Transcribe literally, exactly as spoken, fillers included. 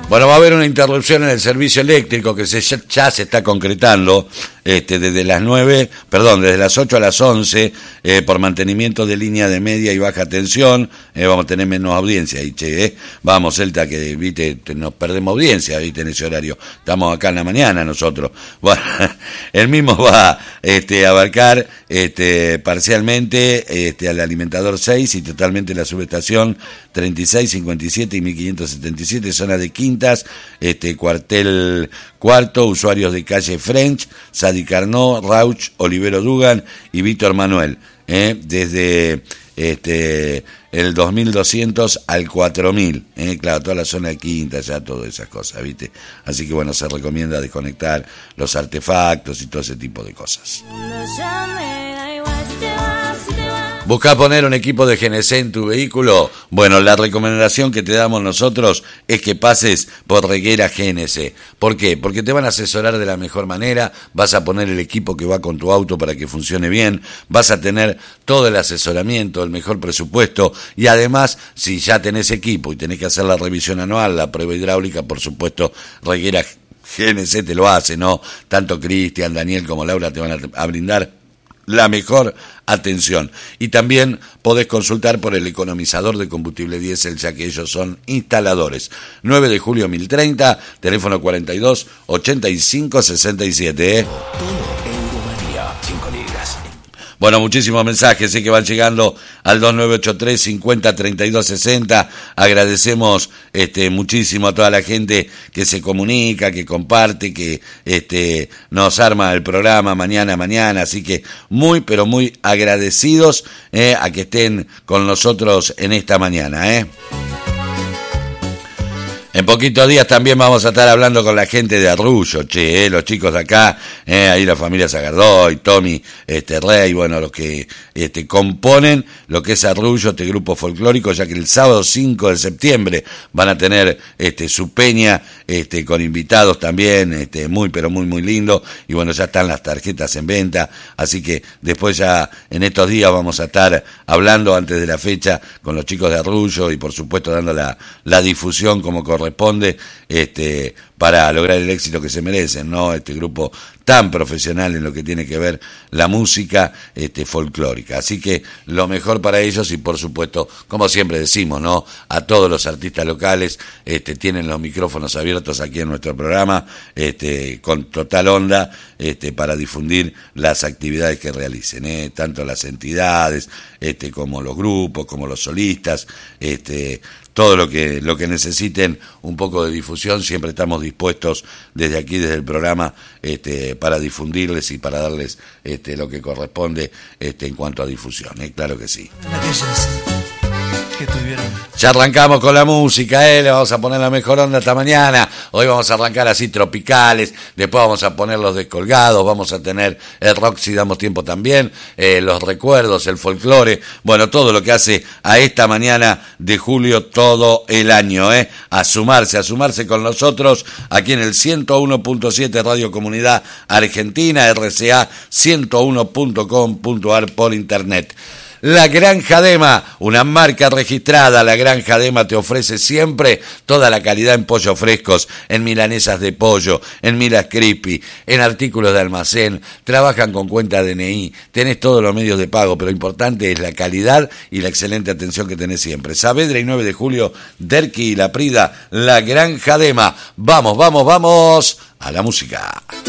Bueno, va a haber una interrupción en el servicio eléctrico que se, ya, ya se está concretando este, desde las nueve, perdón, desde las ocho a las once, eh, por mantenimiento de línea de media y baja tensión. Eh, vamos a tener menos audiencia ahí, che, eh. Vamos, Celta, que viste, nos perdemos audiencia, viste, en ese horario. Estamos acá en la mañana nosotros. Bueno, el mismo va este, a abarcar este, parcialmente este, al alimentador seis y totalmente la subestación treinta y seis, cincuenta y siete y mil quinientos setenta y siete, zona de Quintas, este, cuartel cuarto, usuarios de calle French, Sadi Carnot, Rauch, Olivero Dugan y Víctor Manuel, eh, desde este el dos mil doscientos al cuatro mil, eh, claro, toda la zona de Quintas, ya todas esas cosas, ¿viste? Así que bueno, se recomienda desconectar los artefactos y todo ese tipo de cosas. ¿Buscás poner un equipo de G N C en tu vehículo? Bueno, la recomendación que te damos nosotros es que pases por Reguera G N C. ¿Por qué? Porque te van a asesorar de la mejor manera, vas a poner el equipo que va con tu auto para que funcione bien, vas a tener todo el asesoramiento, el mejor presupuesto y además, si ya tenés equipo y tenés que hacer la revisión anual, la prueba hidráulica, por supuesto, Reguera G N C te lo hace, ¿no? Tanto Cristian, Daniel como Laura te van a, a brindar la mejor atención. Y también podés consultar por el economizador de combustible diésel, ya que ellos son instaladores. nueve de julio mil treinta, teléfono cuarenta y dos, ochenta y cinco, sesenta y siete. ¿eh? Bueno, muchísimos mensajes, sé que van llegando al dos nueve ocho tres, cincuenta, treinta y dos, sesenta. Agradecemos este, muchísimo a toda la gente que se comunica, que comparte, que este, nos arma el programa mañana a mañana. Así que muy, pero muy agradecidos eh, a que estén con nosotros en esta mañana, ¿eh? En poquitos días también vamos a estar hablando con la gente de Arrullo, che, eh, los chicos de acá, eh, ahí la familia Zagardoy, Tommy, este Rey, bueno, los que este, componen lo que es Arrullo, este grupo folclórico, ya que el sábado cinco de septiembre van a tener este, su peña este, con invitados también, este, muy, pero muy, muy lindo, y bueno, ya están las tarjetas en venta, así que después ya en estos días vamos a estar hablando antes de la fecha con los chicos de Arrullo y por supuesto dando la, la difusión como corresponde. responde este, para lograr el éxito que se merecen, ¿no? Este grupo tan profesional en lo que tiene que ver la música este, folclórica. Así que lo mejor para ellos y por supuesto, como siempre decimos, ¿no? A todos los artistas locales este, tienen los micrófonos abiertos aquí en nuestro programa este, con total onda este, para difundir las actividades que realicen, ¿eh? Tanto las entidades este, como los grupos, como los solistas, este, todo lo que lo que necesiten un poco de difusión, siempre estamos dispuestos desde aquí, desde el programa, este, para difundirles y para darles este, lo que corresponde este, en cuanto a difusión, ¿eh? Claro que sí. Que tuvieron. Ya arrancamos con la música, ¿eh? Le vamos a poner la mejor onda esta mañana. Hoy vamos a arrancar así tropicales, después vamos a poner los descolgados, vamos a tener el rock si damos tiempo también, eh, los recuerdos, el folclore, bueno, todo lo que hace a esta mañana de julio todo el año, ¿eh? A sumarse, a sumarse con nosotros aquí en el ciento uno punto siete Radio Comunidad Argentina, R C A ciento uno punto com punto a r por internet. La Granja Dema, una marca registrada. La Granja Dema te ofrece siempre toda la calidad en pollos frescos, en milanesas de pollo, en milas crispy, en artículos de almacén. Trabajan con cuenta D N I, tenés todos los medios de pago, pero lo importante es la calidad y la excelente atención que tenés siempre. Saavedra y nueve de julio, Derqui y La Prida, La Granja Dema. Vamos, vamos, vamos a la música.